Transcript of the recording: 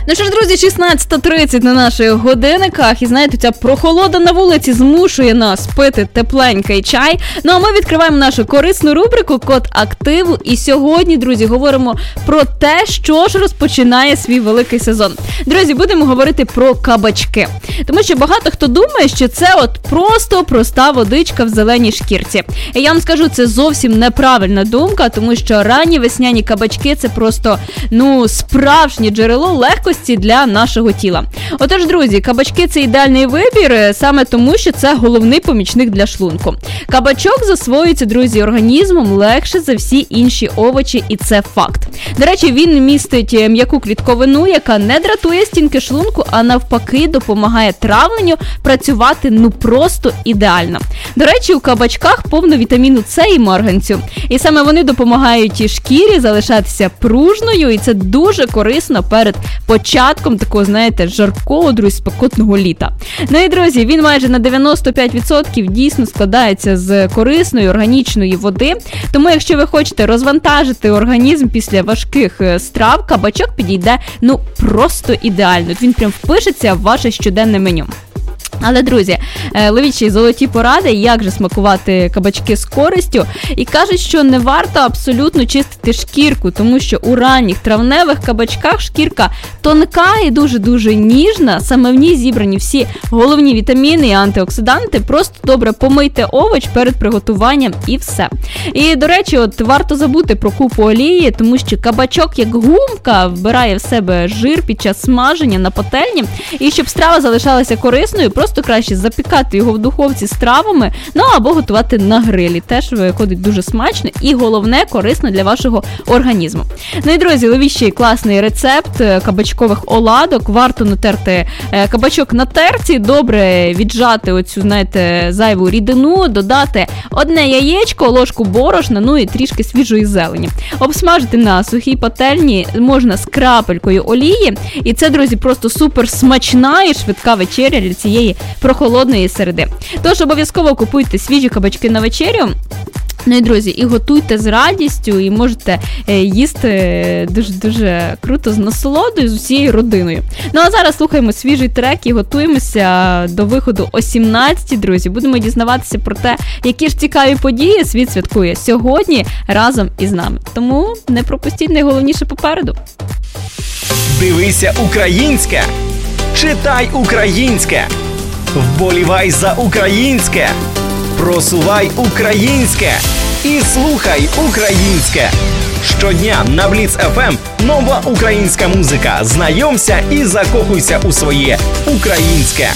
Ну що ж, друзі, 16:30 на наших годинниках. І знаєте, ця прохолода на вулиці змушує нас пити тепленький чай. Ну а ми відкриваємо нашу корисну рубрику «Код активу». І сьогодні, друзі, говоримо про те, що ж розпочинає свій великий сезон. Друзі, будемо говорити про кабачки. Тому що багато хто думає, що це от просто проста водичка в зеленій шкірці. І я вам скажу, це зовсім неправильна думка, тому що ранні весняні кабачки – це просто, справжнє джерело легкості для нашого тіла. Отож, друзі, кабачки – це ідеальний вибір саме тому, що це головний помічник для шлунку. Кабачок засвоюється, друзі, організмом легше за всі інші овочі, і це факт. До речі, він містить м'яку клітковину, яка не дратує стінки шлунку, а навпаки допомагає травленню працювати просто ідеально. До речі, у кабачках повно вітаміну С і марганцю. І саме вони допомагають шкірі залишатися пружною, і це дуже корисно перед початком такого, знаєте, жаркого, друзі, спекотного літа. Ну і, друзі, він майже на 95% дійсно складається з корисної органічної води. Тому, якщо ви хочете розвантажити організм після важких страв, кабачок підійде, просто ідеально. Він прям впишеться в ваше щоденне меню. Але, друзі, ловіть ще й золоті поради, як же смакувати кабачки з користю. І кажуть, що не варто абсолютно чистити шкірку, тому що у ранніх травневих кабачках шкірка тонка і дуже-дуже ніжна. Саме в ній зібрані всі головні вітаміни і антиоксиданти. Просто добре помийте овоч перед приготуванням і все. І, до речі, варто забути про купу олії, тому що кабачок, як гумка, вбирає в себе жир під час смаження на пательні. І щоб страва залишалася корисною, просто краще запікати його в духовці з травами, або готувати на грилі. Теж виходить дуже смачно і, головне, корисно для вашого організму. Ну і, друзі, ловіть ще й класний рецепт кабачкових оладок. Варто натерти кабачок на терці, добре віджати оцю, знаєте, зайву рідину, додати одне яєчко, ложку борошна, і трішки свіжої зелені. Обсмажити на сухій пательні можна з крапелькою олії. І це, друзі, просто супер смачна і швидка вечеря для цієї прохолодної середи. Тож обов'язково купуйте свіжі кабачки на вечерю. Ну і, друзі, і готуйте з радістю, і можете їсти дуже-дуже круто, з насолодою, з усією родиною. Ну а зараз слухаємо свіжий трек і готуємося до виходу о 17-й, друзі. Будемо дізнаватися про те, які ж цікаві події світ святкує сьогодні разом із нами. Тому не пропустіть найголовніше попереду. Дивися українське, читай українське, вболівай за українське, просувай українське і слухай українське. Щодня на Бліц FM нова українська музика. Знайомся і закохуйся у своє українське.